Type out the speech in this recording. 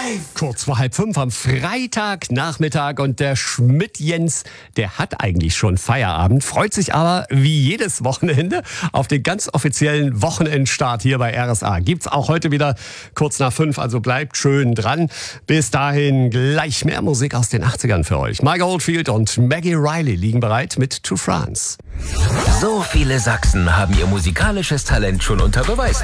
Kurz vor 4:30 am Freitagnachmittag und der Schmidt-Jens, der hat eigentlich schon Feierabend, freut sich aber wie jedes Wochenende auf den ganz offiziellen Wochenendstart hier bei RSA. Gibt's auch heute wieder kurz nach 5, also bleibt schön dran. Bis dahin gleich mehr Musik aus den 80ern für euch. Mike Oldfield und Maggie Riley liegen bereit mit To France. So viele Sachsen haben ihr musikalisches Talent schon unter Beweis